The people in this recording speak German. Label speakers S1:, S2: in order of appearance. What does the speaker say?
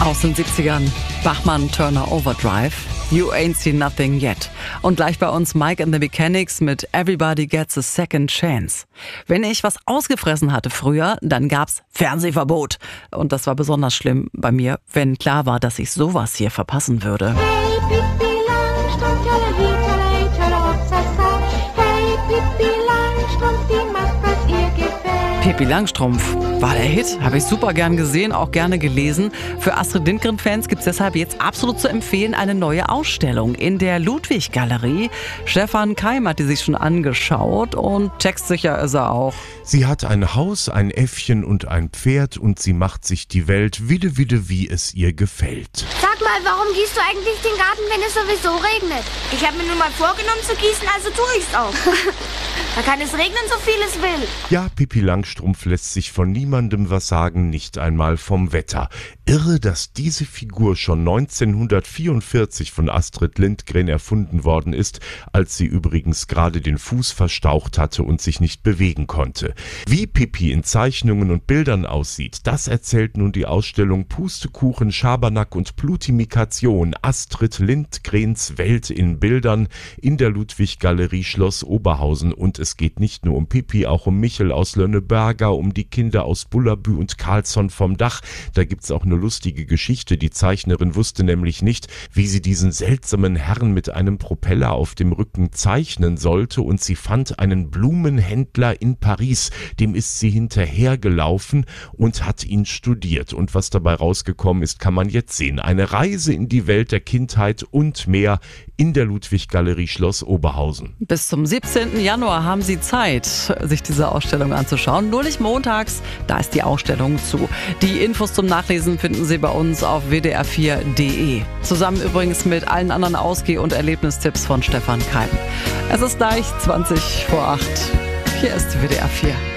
S1: Aus den 70ern, Bachmann Turner Overdrive, You Ain't Seen Nothing Yet. Und gleich bei uns Mike and the Mechanics mit Everybody Gets a Second Chance. Wenn ich was ausgefressen hatte früher, dann gab's Fernsehverbot. Und das war besonders schlimm bei mir, wenn klar war, dass ich sowas hier verpassen würde.
S2: Hey, Pippi Langstrumpf, tjallerli, tjallerhoppsasa. Hey, Pippi Langstrumpf, die macht, was ihr gefällt.
S1: Pippi Langstrumpf war der Hit, habe ich super gern gesehen, auch gerne gelesen. Für Astrid Lindgren-Fans gibt es deshalb jetzt absolut zu empfehlen eine neue Ausstellung in der Ludwig-Galerie. Stefan Keim hat die sich schon angeschaut und textsicher ist er auch.
S3: Sie hat ein Haus, ein Äffchen und ein Pferd und sie macht sich die Welt wieder, wie es ihr gefällt.
S2: Sag mal, warum gießt du eigentlich den Garten, wenn es sowieso regnet?
S4: Ich habe mir nur mal vorgenommen zu gießen, also tue ich's auch. Da kann es regnen, so viel es will.
S3: Ja, Pippi Langstrumpf lässt sich von niemandem was sagen, nicht einmal vom Wetter. Irre, dass diese Figur schon 1944 von Astrid Lindgren erfunden worden ist, als sie übrigens gerade den Fuß verstaucht hatte und sich nicht bewegen konnte. Wie Pippi in Zeichnungen und Bildern aussieht, das erzählt nun die Ausstellung Pustekuchen, Schabernack und Plutimikation Astrid Lindgrens Welt in Bildern in der Ludwig-Galerie Schloss Oberhausen. Und es geht nicht nur um Pippi, auch um Michel aus Lönneberger, um die Kinder aus Bullabü und Carlsson vom Dach. Da gibt's auch eine lustige Geschichte. Die Zeichnerin wusste nämlich nicht, wie sie diesen seltsamen Herrn mit einem Propeller auf dem Rücken zeichnen sollte, und sie fand einen Blumenhändler in Paris. Dem ist sie hinterhergelaufen und hat ihn studiert. Und was dabei rausgekommen ist, kann man jetzt sehen. Eine Reise in die Welt der Kindheit und mehr in der Ludwig-Galerie Schloss Oberhausen.
S1: Bis zum 17. Januar haben Sie Zeit, sich diese Ausstellung anzuschauen. Nur nicht montags, da ist die Ausstellung zu. Die Infos zum Nachlesen finden Sie bei uns auf wdr4.de. Zusammen übrigens mit allen anderen Ausgeh- und Erlebnistipps von Stefan Keim. Es ist gleich 20 vor 8. Hier ist WDR 4.